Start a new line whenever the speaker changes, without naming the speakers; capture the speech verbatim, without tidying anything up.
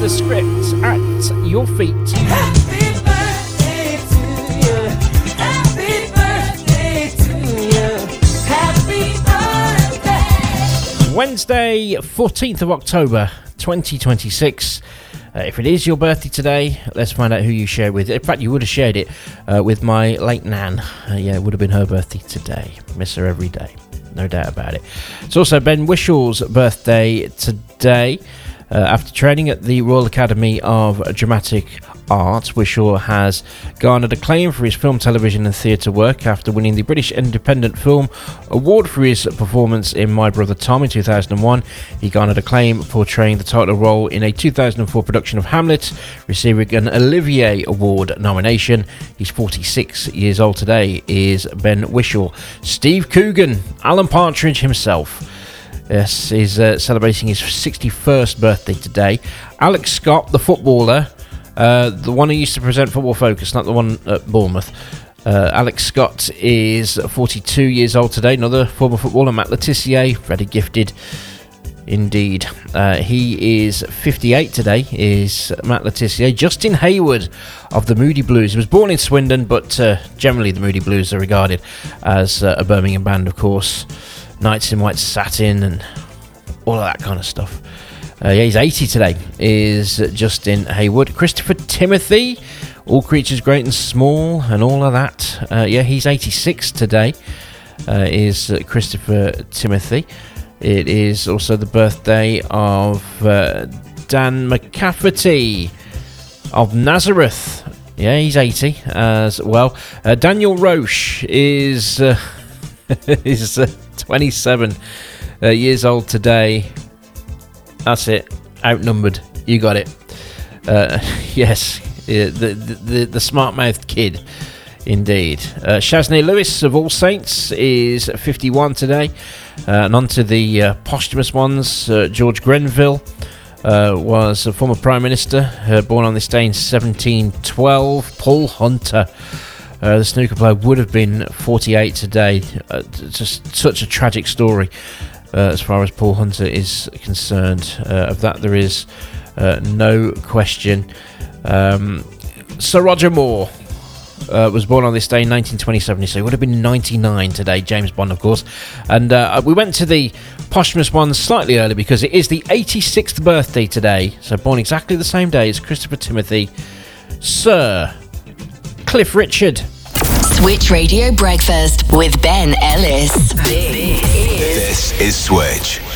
the script at your feet.
Happy birthday to you. Happy birthday to you. Happy birthday.
Wednesday, fourteenth of October, twenty twenty-six. Uh, if it is your birthday today, let's find out who you shared with. In fact, you would have shared it uh, with my late Nan. Uh, yeah, it would have been her birthday today. Miss her every day. No doubt about it. It's also Ben Whishal's birthday today. Uh, after training at the Royal Academy of Dramatic Art, Wishall has garnered acclaim for his film, television and theatre work after winning the British Independent Film Award for his performance in My Brother Tom in two thousand one. He garnered acclaim for portraying the title role in a two thousand four production of Hamlet, receiving an Olivier Award nomination. He's forty-six years old today, is Ben Whishaw. Steve Coogan, Alan Partridge himself, yes, is uh, celebrating his sixty-first birthday today. Alex Scott, the footballer, uh, the one who used to present Football Focus, not the one at Bournemouth. Uh, Alex Scott is forty-two years old today. Another former footballer, Matt Le Tissier, very gifted indeed. Uh, he is fifty-eight today, is Matt Le Tissier. Justin Hayward of the Moody Blues. He was born in Swindon, but uh, generally the Moody Blues are regarded as uh, a Birmingham band, of course. Nights in White Satin and all of that kind of stuff. Uh, yeah, he's eighty today, is Justin Hayward. Christopher Timothy, All Creatures Great and Small and all of that. Uh, yeah, he's eighty-six today, uh, is Christopher Timothy. It is also the birthday of uh, Dan McCafferty of Nazareth. Yeah, he's eighty as well. Uh, Daniel Roche is... Uh, is uh, twenty-seven uh, years old today. That's it. Outnumbered. You got it. Uh, yes, yeah, the, the the smart-mouthed kid, indeed. Uh, Shaznay Lewis of All Saints is fifty-one today. Uh, and on to the uh, posthumous ones. Uh, George Grenville uh, was a former Prime Minister, uh, born on this day in seventeen twelve. Paul Hunter, Uh, the snooker player, would have been forty-eight today. Uh, just such a tragic story uh, as far as Paul Hunter is concerned. Uh, of that there is uh, no question. Um, Sir Roger Moore uh, was born on this day in nineteen twenty-seven, so he would have been ninety-nine today. James Bond, of course. And uh, we went to the posthumous ones slightly early because it is the eighty-sixth birthday today. So born exactly the same day as Christopher Timothy, Sir Cliff Richard.
Switch Radio Breakfast with Ben Ellis. This is,
this is Switch.